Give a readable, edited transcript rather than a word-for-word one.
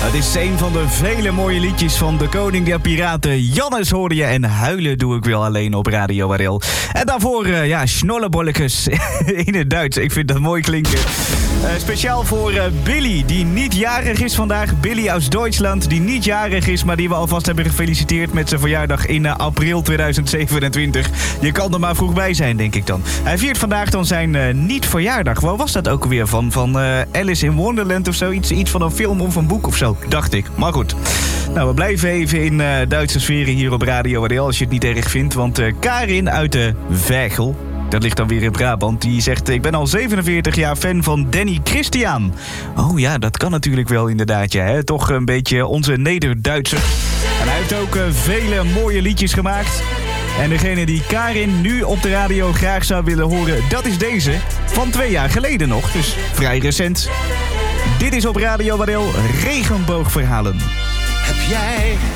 Het is een van de vele mooie liedjes van de koning der piraten. Jannes hoorde je en huilen doe ik wel alleen op Radio Warel. En daarvoor, Schnollebolletjes in het Duits. Ik vind dat mooi klinken. Speciaal voor Billy, die niet jarig is vandaag. Billy uit Duitsland, die niet jarig is, maar die we alvast hebben gefeliciteerd met zijn verjaardag in april 2027. Je kan er maar vroeg bij zijn, denk ik dan. Hij viert vandaag dan zijn niet-verjaardag. Waar was dat ook weer van? Van Alice in Wonderland of zo? Iets van een film of een boek of zo, dacht ik. Maar goed. Nou, we blijven even in Duitse sferen hier op Radio Warel, als je het niet erg vindt. Want Karin uit de Veghel, dat ligt dan weer in Brabant, die zegt: ik ben al 47 jaar fan van Danny Christian. Oh ja, dat kan natuurlijk wel inderdaad, ja. Hè? Toch een beetje onze Neder-Duitser. En hij heeft ook vele mooie liedjes gemaakt. En degene die Karin nu op de radio graag zou willen horen, dat is deze. Van 2 jaar geleden nog, dus vrij recent. Dit is op Radio Warel Regenboogverhalen. Heb jij